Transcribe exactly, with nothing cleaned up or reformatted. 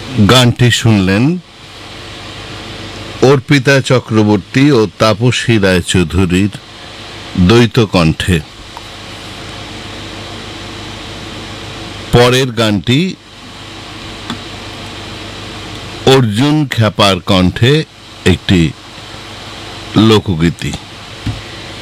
গানটি শুনলেন অর্পিতা চক্রবর্তী ও তাপসী রায়চৌধুরীর দ্বৈত কণ্ঠে। পরের গানটি অর্জুন খ্যাপার কণ্ঠে একটি লোকগীতি।